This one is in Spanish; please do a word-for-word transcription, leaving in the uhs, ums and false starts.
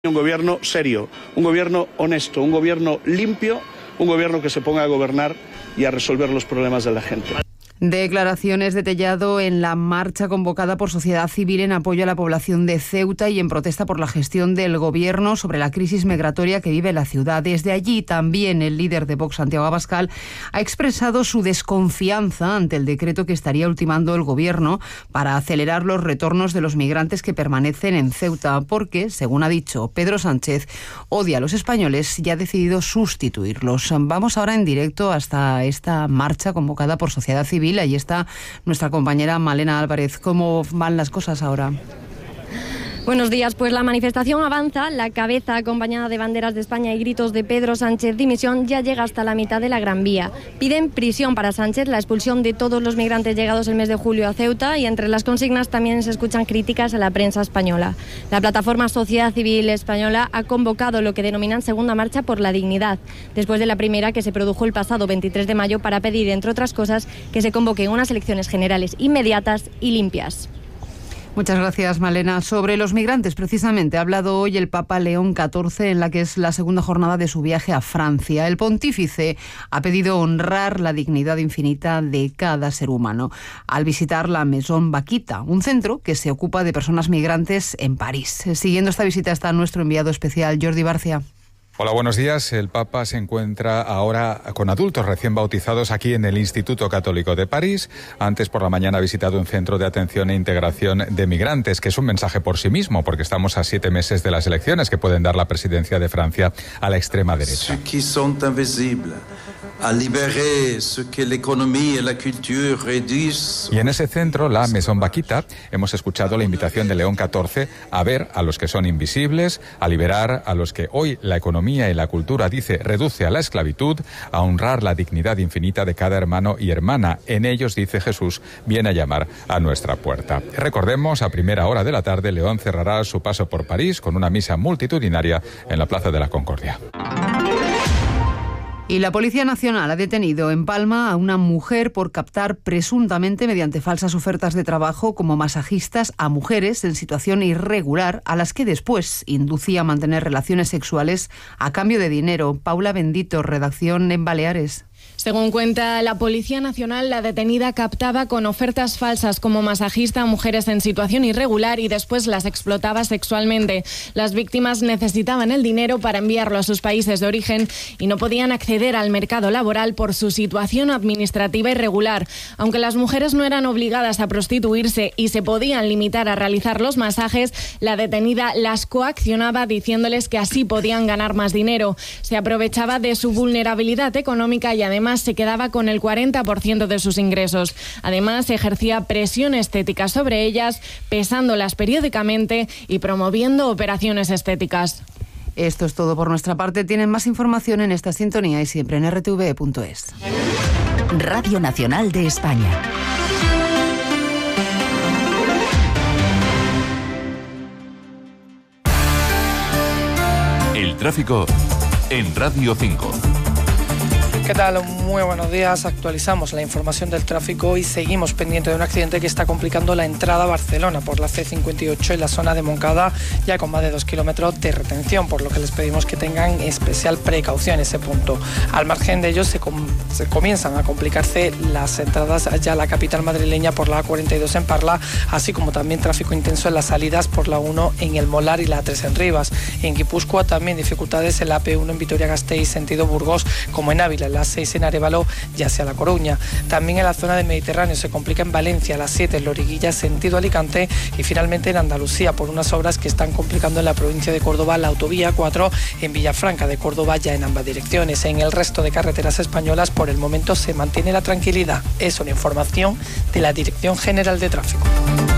Un gobierno serio, un gobierno honesto, un gobierno limpio, un gobierno que se ponga a gobernar y a resolver los problemas de la gente. Declaraciones de Tellado en la marcha convocada por Sociedad Civil en apoyo a la población de Ceuta y en protesta por la gestión del gobierno sobre la crisis migratoria que vive la ciudad. Desde allí también el líder de Vox, Santiago Abascal, ha expresado su desconfianza ante el decreto que estaría ultimando el gobierno para acelerar los retornos de los migrantes que permanecen en Ceuta, porque, según ha dicho Pedro Sánchez, odia a los españoles y ha decidido sustituirlos. Vamos ahora en directo hasta esta marcha convocada por Sociedad Civil. Ahí está nuestra compañera Malena Álvarez. ¿Cómo van las cosas ahora? Buenos días, pues la manifestación avanza, la cabeza acompañada de banderas de España y gritos de Pedro Sánchez dimisión ya llega hasta la mitad de la Gran Vía. Piden prisión para Sánchez, la expulsión de todos los migrantes llegados el mes de julio a Ceuta y entre las consignas también se escuchan críticas a la prensa española. La plataforma Sociedad Civil Española ha convocado lo que denominan Segunda Marcha por la Dignidad, después de la primera que se produjo el pasado veintitrés de mayo para pedir, entre otras cosas, que se convoquen unas elecciones generales inmediatas y limpias. Muchas gracias, Malena. Sobre los migrantes, precisamente, ha hablado hoy el Papa León catorce en la que es la segunda jornada de su viaje a Francia. El pontífice ha pedido honrar la dignidad infinita de cada ser humano al visitar la Maison Vaquita, un centro que se ocupa de personas migrantes en París. Siguiendo esta visita está nuestro enviado especial, Jordi Barcia. Hola, buenos días. El Papa se encuentra ahora con adultos recién bautizados aquí en el Instituto Católico de París. Antes por la mañana ha visitado un centro de atención e integración de migrantes, que es un mensaje por sí mismo, porque estamos a siete meses de las elecciones que pueden dar la presidencia de Francia a la extrema derecha. Y en ese centro, la Maison Vaquita, hemos escuchado la invitación de León catorce a ver a los que son invisibles, a liberar a los que hoy la economía y la cultura, dice, reduce a la esclavitud, a honrar la dignidad infinita de cada hermano y hermana. En ellos, dice Jesús, viene a llamar a nuestra puerta. Recordemos, a primera hora de la tarde, León cerrará su paso por París con una misa multitudinaria en la Plaza de la Concordia. Y la Policía Nacional ha detenido en Palma a una mujer por captar presuntamente mediante falsas ofertas de trabajo como masajistas a mujeres en situación irregular a las que después inducía a mantener relaciones sexuales a cambio de dinero. Paula Bendito, redacción en Baleares. Según cuenta la Policía Nacional, la detenida captaba con ofertas falsas como masajista a mujeres en situación irregular y después las explotaba sexualmente. Las víctimas necesitaban el dinero para enviarlo a sus países de origen y no podían acceder al mercado laboral por su situación administrativa irregular. Aunque las mujeres no eran obligadas a prostituirse y se podían limitar a realizar los masajes, la detenida las coaccionaba diciéndoles que así podían ganar más dinero. Se aprovechaba de su vulnerabilidad económica y además se quedaba con el cuarenta por ciento de sus ingresos. Además, ejercía presión estética sobre ellas, pesándolas periódicamente y promoviendo operaciones estéticas. Esto es todo por nuestra parte. Tienen más información en esta sintonía y siempre en r t v punto es. Radio Nacional de España. El tráfico en Radio cinco. ¿Qué tal? Muy buenos días. Actualizamos la información del tráfico y seguimos pendiente de un accidente que está complicando la entrada a Barcelona por la ce cincuenta y ocho en la zona de Montcada, ya con más de dos kilómetros de retención, por lo que les pedimos que tengan especial precaución en ese punto. Al margen de ello, se, com se comienzan a complicarse las entradas ya a la capital madrileña por la a cuarenta y dos en Parla, así como también tráfico intenso en las salidas por la uno en El Molar y la a tres en Rivas. En Guipúzcoa también dificultades en la a pe uno en Vitoria-Gasteiz, sentido Burgos, como en Ávila, la seis en Arévalo y hacia La Coruña. También en la zona del Mediterráneo se complica en Valencia, la siete en Loriguilla, sentido Alicante, y finalmente en Andalucía por unas obras que están complicando en la provincia de Córdoba la autovía cuatro en Villafranca de Córdoba, ya en ambas direcciones. En el resto de carreteras españolas por el momento se mantiene la tranquilidad. Es una información de la Dirección General de Tráfico.